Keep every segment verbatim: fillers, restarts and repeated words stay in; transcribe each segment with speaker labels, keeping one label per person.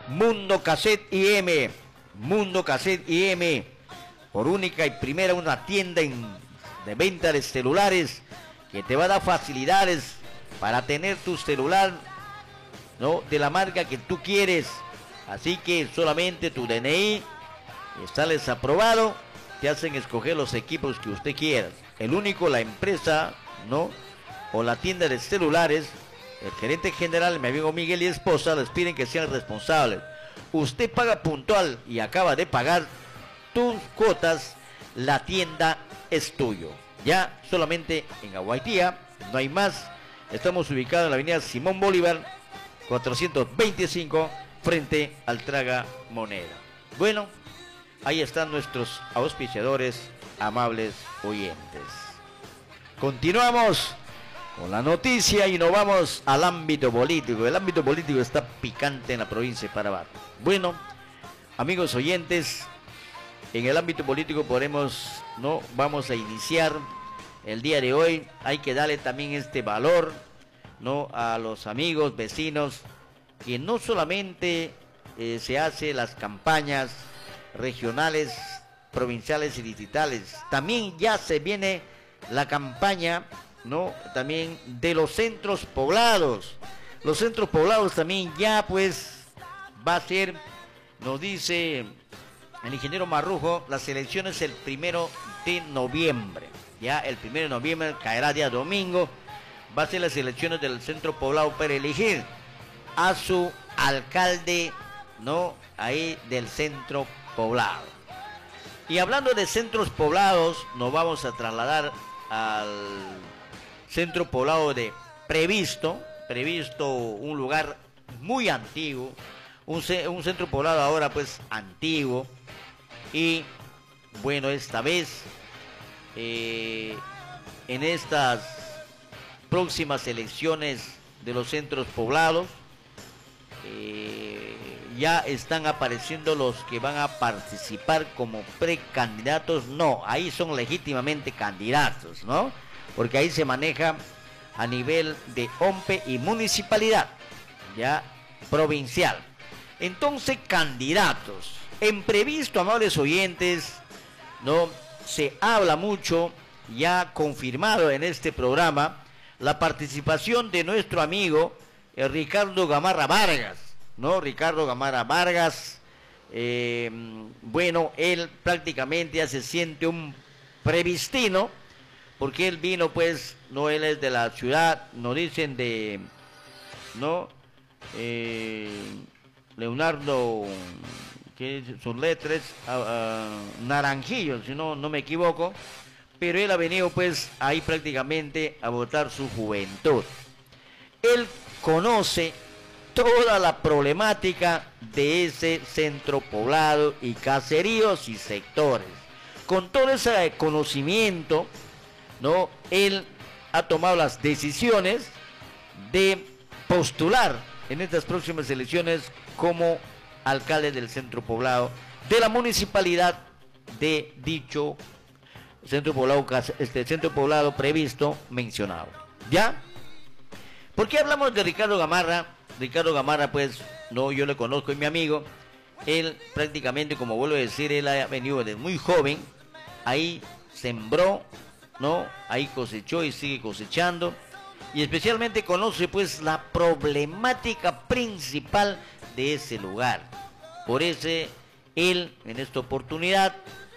Speaker 1: Mundo Cassette I M, Mundo Cassette I M, por única y primera una tienda en, de venta de celulares que te va a dar facilidades para tener tu celular, ¿no?, de la marca que tú quieres. Así que solamente tu D N I, sales aprobado, te hacen escoger los equipos que usted quiera. El único, la empresa, ¿no?, o la tienda de celulares, el gerente general, mi amigo Miguel y esposa, les piden que sean responsables. Usted paga puntual y acaba de pagar tus cuotas, la tienda es tuyo. Ya solamente en Aguaitía, no hay más. Estamos ubicados en la avenida Simón Bolívar, cuatrocientos veinticinco, frente al Traga Moneda. Bueno, ahí están nuestros auspiciadores, amables oyentes. Continuamos con la noticia y nos vamos al ámbito político. El ámbito político está picante en la provincia de Paraná. Bueno, amigos oyentes, en el ámbito político podemos, no, vamos a iniciar el día de hoy. Hay que darle también este valor, no, a los amigos, vecinos, que no solamente eh, se hace las campañas regionales, provinciales y distritales, también ya se viene la campaña, ¿no?, también de los centros poblados. Los centros poblados también ya pues va a ser, nos dice el ingeniero Marrujo, las elecciones el primero de noviembre. Ya el primero de noviembre caerá día domingo. Va a ser las elecciones del centro poblado para elegir a su alcalde, ¿no?, ahí del centro poblado. Y hablando de centros poblados, nos vamos a trasladar al centro poblado de Previsto. Previsto, un lugar muy antiguo, un, un centro poblado ahora pues antiguo. Y bueno, esta vez eh, en estas próximas elecciones de los centros poblados eh, ya están apareciendo los que van a participar como precandidatos. No, ahí son legítimamente candidatos, ¿no?, porque ahí se maneja a nivel de O M P E y municipalidad, ya provincial. Entonces, candidatos. En Previsto, amables oyentes, ¿no?, se habla mucho, ya confirmado en este programa, la participación de nuestro amigo eh, Ricardo Gamarra Vargas, ¿no? Ricardo Gamarra Vargas, eh, bueno, él prácticamente ya se siente un previstino, porque él vino pues, no, él es de la ciudad, nos dicen de, ¿no?, eh, Leonardo, que sus letras, uh, uh, Naranjillo, si no, no me equivoco, pero él ha venido pues ahí prácticamente a votar su juventud. Él conoce toda la problemática de ese centro poblado y caseríos y sectores. Con todo ese conocimiento, ¿no?, él ha tomado las decisiones de postular en estas próximas elecciones como alcalde del centro poblado de la municipalidad de dicho centro poblado, este centro poblado previsto mencionado. ¿Ya? ¿Por qué hablamos de Ricardo Gamarra? Ricardo Gamarra, pues, no, yo le conozco, es mi amigo. Él prácticamente, como vuelvo a decir, él ha venido desde muy joven, ahí sembró, ¿no?, ahí cosechó y sigue cosechando, y especialmente conoce pues la problemática principal de ese lugar. Por eso él en esta oportunidad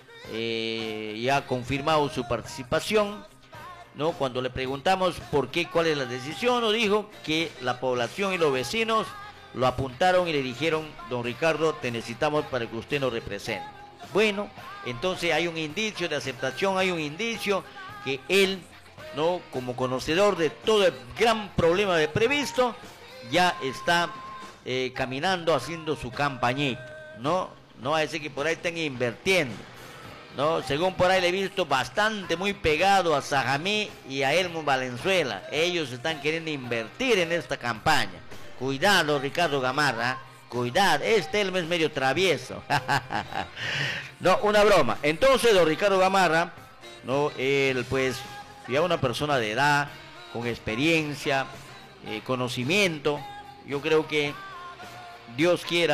Speaker 1: eh, ya ha confirmado su participación, ¿no? Cuando le preguntamos por qué, cuál es la decisión, nos dijo que la población y los vecinos lo apuntaron y le dijeron: don Ricardo, te necesitamos para que usted nos represente. Bueno, entonces hay un indicio de aceptación, hay un indicio que él, ¿no?, como conocedor de todo el gran problema de Previsto, ya está eh, caminando, haciendo su campañita, ¿no? No va a decir que por ahí están invirtiendo, ¿no? Según por ahí le he visto bastante muy pegado a Sajamí y a Elmo Valenzuela. Ellos están queriendo invertir en esta campaña. Cuidado, Ricardo Gamarra, cuidado, este Elmo es medio travieso. No, una broma. Entonces, don Ricardo Gamarra, no, él pues ya una persona de edad, con experiencia, eh, conocimiento, yo creo que Dios quiera